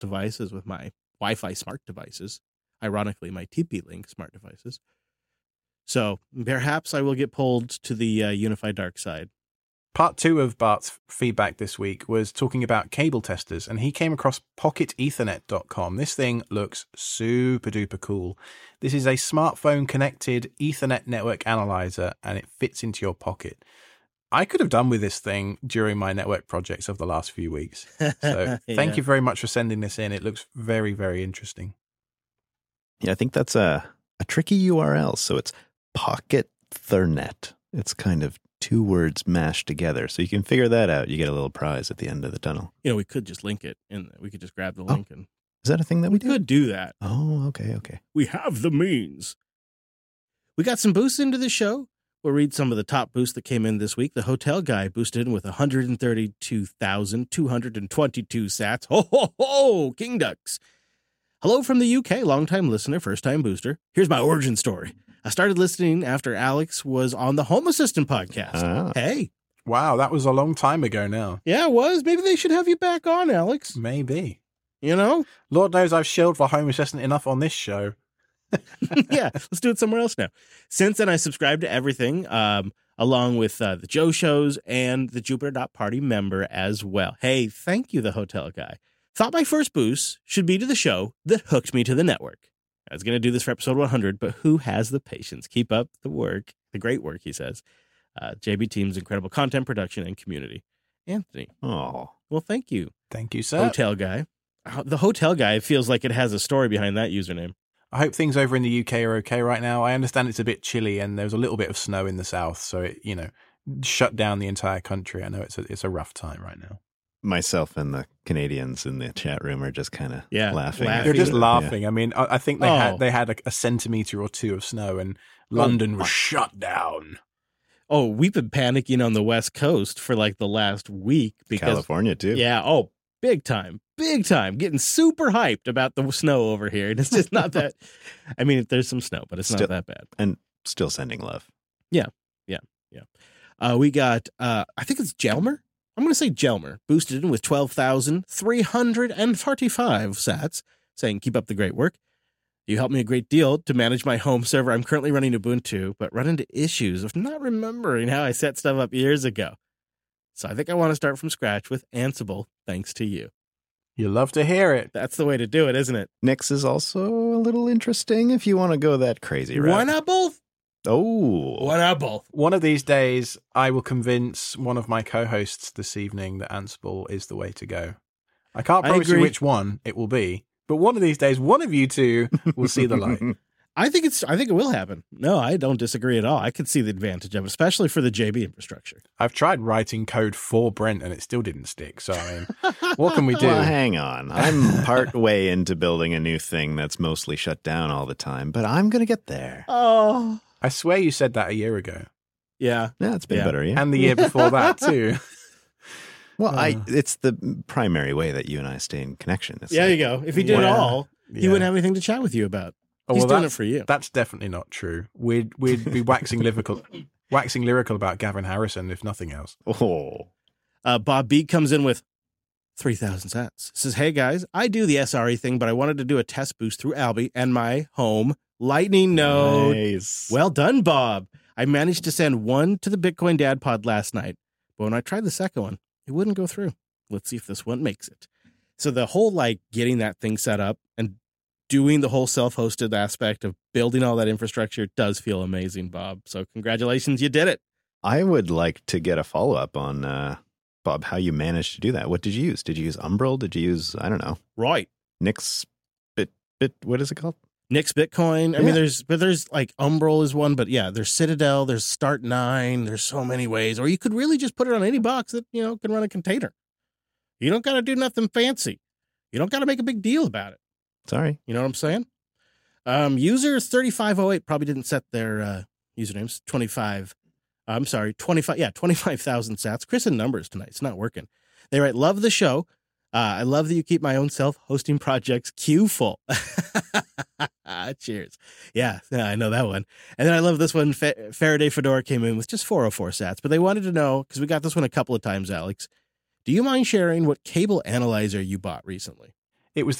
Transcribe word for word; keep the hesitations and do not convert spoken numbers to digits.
devices with my Wi-Fi smart devices. Ironically, my T P-Link smart devices. So perhaps I will get pulled to the uh, unified dark side. Part two of Bart's feedback this week was talking about cable testers, and he came across pocket ethernet dot com. This thing looks super duper cool. This is a smartphone connected Ethernet network analyzer, and it fits into your pocket. I could have done with this thing during my network projects of the last few weeks. So Yeah. thank you very much for sending this in. It looks very, very interesting. Yeah, I think that's a, a tricky U R L. So it's Pocket Ethernet. It's kind of two words mashed together. So you can figure that out. You get a little prize at the end of the tunnel. You know, we could just link it, and we could just grab the Oh. link. And Is that a thing that we we do? could do that. Oh, okay, okay. We have the means. We got some boosts into the show. We'll read some of the top boosts that came in this week. The hotel guy boosted in with one hundred thirty-two thousand two hundred twenty-two sats. Ho, ho, ho, King Ducks. Hello from the U K, longtime listener, first-time booster. Here's my origin story. I started listening after Alex was on the Home Assistant podcast. Ah. Hey. Wow, that was a long time ago now. Yeah, it was. Maybe they should have you back on, Alex. Maybe. You know? Lord knows I've shilled for Home Assistant enough on this show. Yeah, let's do it somewhere else now. Since then, I subscribe to everything, um, along with uh, the Joe shows and the Jupiter.party member as well. Hey, thank you, the hotel guy. Thought my first boost should be to the show that hooked me to the network. I was going to do this for episode one hundred, but who has the patience? Keep up the work, the great work, he says. Uh, J B Team's incredible content production and community. Anthony. Oh, Well, thank you, Thank you, sir. hotel guy. Uh, the hotel guy feels like it has a story behind that username. I hope things over in the U K are okay right now. I understand it's a bit chilly and there's a little bit of snow in the south, so it, you know, shut down the entire country. I know it's a, it's a rough time right now. myself and the Canadians in the chat room are just kind of Yeah, laughing. laughing. They're just Yeah. laughing. I mean, I, I think they Oh. had they had a, a centimeter or two of snow, and London was shut down. Oh, we've been panicking on the West Coast for like the last week because California too. yeah, oh, big time, big time, getting super hyped about the snow over here. And it's just not that. I mean, there's some snow, but it's Still- not that bad. And still sending love. Uh, we got, uh, I think it's Jelmer. I'm going to say Jelmer, boosted in with twelve thousand three hundred forty-five sats, saying, keep up the great work. You helped me a great deal to manage my home server. I'm currently running Ubuntu, but run into issues of not remembering how I set stuff up years ago. So I think I want to start from scratch with Ansible, thanks to you. You love to hear it. That's the way to do it, isn't it? Nix is also a little interesting if you want to go that crazy route. Why not both? Oh, Why not both? One of these days, I will convince one of my co-hosts this evening that Ansible is the way to go. I can't I promise you agree. which one it will be, but one of these days, one of you two will see the light. I think it's. I think it will happen. No, I don't disagree at all. I could see the advantage of it, especially for the J B infrastructure. I've tried writing code for Brent and it still didn't stick. So, I mean, what can we do? Well, hang on. I'm part way into building a new thing that's mostly shut down all the time, but I'm going to get there. Oh, I swear you said that a year ago yeah. Yeah, it's been Yeah. better, yeah. and the year before that too. Well, I Uh. it's the primary way that you and I stay in connection. It's There like- you go. If he did it Yeah. all, he Yeah. wouldn't have anything to chat with you about. Oh, He's well, doing it that's- for you. That's definitely not true. We'd we'd be waxing lyrical, waxing lyrical about Gavin Harrison if nothing else. Oh. Uh, Bob Beat comes in with three thousand sats. Says, hey guys, I do the S R E thing, but I wanted to do a test boost through Alby and my home Lightning node. Nice. Well done, Bob. I managed to send one to the Bitcoin Dad Pod last night, but when I tried the second one, it wouldn't go through. Let's see if this one makes it. So the whole like getting that thing set up and doing the whole self-hosted aspect of building all that infrastructure does feel amazing, Bob. So congratulations, you did it. I would like to get a follow up on uh, Bob, how you managed to do that. What did you use? Did you use Umbrel? Did you use, I don't know, Right. Nix Bit Bit? What is it called? Nix Bitcoin. I Yeah. mean, there's, but there's like Umbrel is one, but yeah, there's Citadel, there's Start nine, there's so many ways. Or you could really just put it on any box that, you know, can run a container. You don't got to do nothing fancy. You don't got to make a big deal about it. Sorry. You know what I'm saying? Um, user thirty-five oh eight probably didn't set their uh, usernames. twenty-five. I'm sorry, twenty-five. Yeah, twenty-five thousand sats. Chris in numbers tonight. It's not working. They write, love the show. Uh, I love that you keep my own self-hosting projects queue full. Cheers. Yeah, yeah, I know that one. And then I love this one. Fa- Faraday Fedora came in with just four oh four sats, but they wanted to know, because we got this one a couple of times, Alex. Do you mind sharing what cable analyzer you bought recently? It was